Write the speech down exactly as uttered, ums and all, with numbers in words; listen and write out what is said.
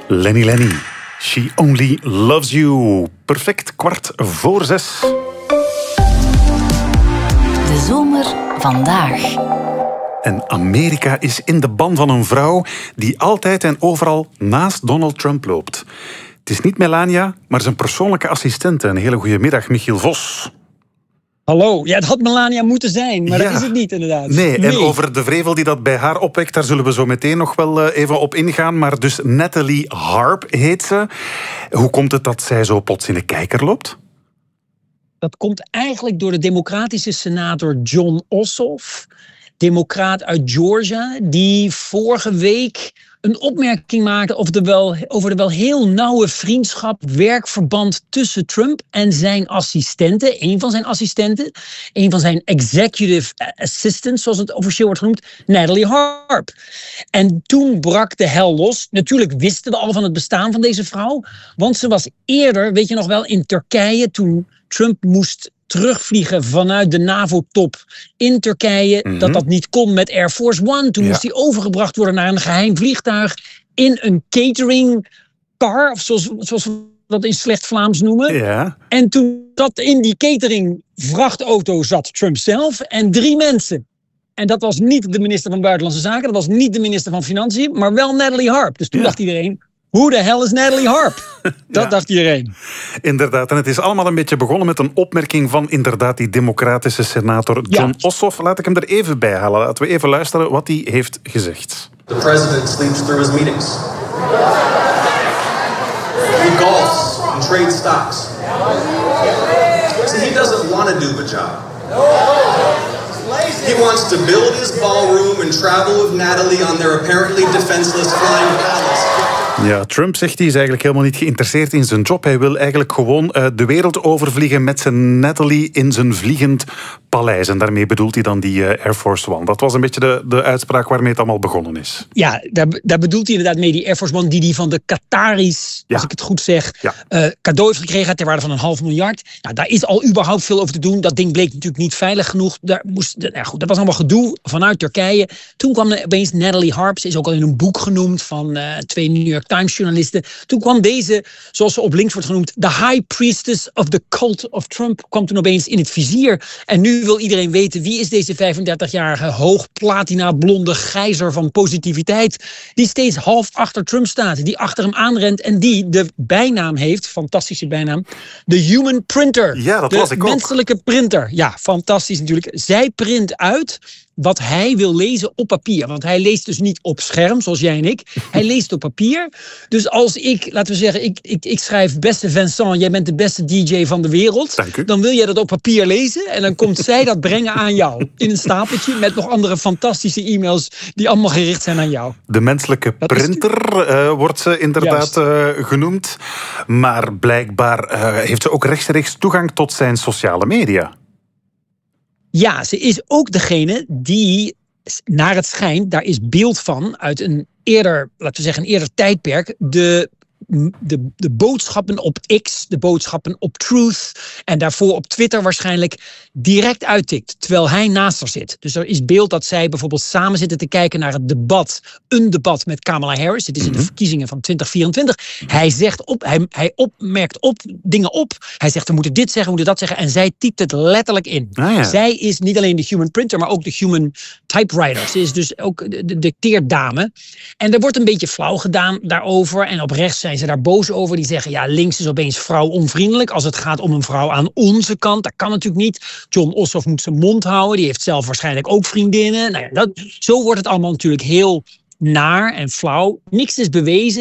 Lenny Lenny. She Only Loves You. Perfect, kwart voor zes. De zomer vandaag. En Amerika is in de ban van een vrouw die altijd en overal naast Donald Trump loopt. Het is niet Melania, maar zijn persoonlijke assistente. Een hele goede middag, Michiel Vos. Hallo, ja, het had Melania moeten zijn, maar ja. dat is het niet inderdaad. Nee, nee, en over de vrevel die dat bij haar opwekt, daar zullen we zo meteen nog wel even op ingaan. Maar dus Natalie Harp heet ze. Hoe komt het dat zij zo plots in de kijker loopt? Dat komt eigenlijk door de democratische senator Jon Ossoff, democraat uit Georgia, die vorige week een opmerking maakte over de wel, over de wel heel nauwe vriendschap, werkverband tussen Trump en zijn assistenten. Een van zijn assistenten, een van zijn executive assistants, zoals het officieel wordt genoemd, Natalie Harp. En toen brak de hel los. Natuurlijk wisten we al van het bestaan van deze vrouw, want ze was eerder, weet je nog wel, in Turkije toen Trump moest terugvliegen vanuit de NAVO-top in Turkije. Mm-hmm. Dat dat niet kon met Air Force One. Toen ja. moest hij overgebracht worden naar een geheim vliegtuig in een catering car, of zoals, zoals we dat in slecht Vlaams noemen. Ja. En toen zat in die catering vrachtauto zat Trump zelf en drie mensen. En dat was niet de minister van Buitenlandse Zaken, dat was niet de minister van Financiën, maar wel Natalie Harp. Dus toen ja. dacht iedereen, hoe de hel is Natalie Harp? Dat ja. dacht iedereen. Inderdaad, en het is allemaal een beetje begonnen met een opmerking van inderdaad die democratische senator Jon ja. Ossoff. Laat ik hem er even bij halen. Laten we even luisteren wat hij heeft gezegd. The president sleeps through his meetings. He golfs and trades stocks. See, he doesn't want to do the job. He wants to build his ballroom and travel with Natalie on their apparently defenseless flying palace. Ja, Trump zegt hij is eigenlijk helemaal niet geïnteresseerd in zijn job. Hij wil eigenlijk gewoon uh, de wereld overvliegen met zijn Natalie in zijn vliegend paleis. En daarmee bedoelt hij dan die uh, Air Force One. Dat was een beetje de, de uitspraak waarmee het allemaal begonnen is. Ja, daar, daar bedoelt hij inderdaad mee die Air Force One die hij van de Qataris, ja. als ik het goed zeg, ja. uh, cadeau heeft gekregen ter waarde van een half miljard. Nou, daar is al überhaupt veel over te doen. Dat ding bleek natuurlijk niet veilig genoeg. Daar moest, nou goed, dat was allemaal gedoe vanuit Turkije. Toen kwam er opeens Natalie Harp. Ze is ook al in een boek genoemd van uh, twee New York Times journalisten. Toen kwam deze, zoals ze op links wordt genoemd, de high priestess of the cult of Trump, kwam toen opeens in het vizier. En nu wil iedereen weten, wie is deze vijfendertigjarige hoogplatina blonde gijzer van positiviteit, die steeds half achter Trump staat, die achter hem aanrent en die de bijnaam heeft, fantastische bijnaam, de human printer. Ja, dat de was ik ook. menselijke printer. Ja, fantastisch natuurlijk. Zij print uit wat hij wil lezen op papier. Want hij leest dus niet op scherm, zoals jij en ik. Hij leest op papier. Dus als ik, laten we zeggen, ik, ik, ik schrijf beste Vincent, jij bent de beste D J van de wereld. Dan wil jij dat op papier lezen en dan komt zij dat brengen aan jou. In een stapeltje met nog andere fantastische e-mails die allemaal gericht zijn aan jou. De menselijke dat printer is... uh, wordt ze inderdaad uh, genoemd. Maar blijkbaar uh, heeft ze ook rechtstreeks toegang tot zijn sociale media. Ja, ze is ook degene die, naar het schijnt, daar is beeld van uit een eerder, laten we zeggen, een eerder tijdperk, de, de, de boodschappen op X, de boodschappen op Truth en daarvoor op Twitter waarschijnlijk direct uittikt, terwijl hij naast haar zit. Dus er is beeld dat zij bijvoorbeeld samen zitten te kijken naar het debat, een debat met Kamala Harris. Dit is in de verkiezingen van twintig vierentwintig. Hij zegt op, hij, hij op, merkt op, dingen op. Hij zegt, we moeten dit zeggen, we moeten dat zeggen. En zij typt het letterlijk in. Ah, ja. Zij is niet alleen de human printer, maar ook de human typewriter. Ze is dus ook de, de dicteerdame. En er wordt een beetje flauw gedaan daarover. En op rechts zijn ze daar boos over. Die zeggen, ja, links is opeens vrouwonvriendelijk. Als het gaat om een vrouw aan onze kant. Dat kan natuurlijk niet. Jon Ossoff moet zijn mond houden. Die heeft zelf waarschijnlijk ook vriendinnen. Nou ja, dat, zo wordt het allemaal natuurlijk heel naar en flauw. Niks is bewezen.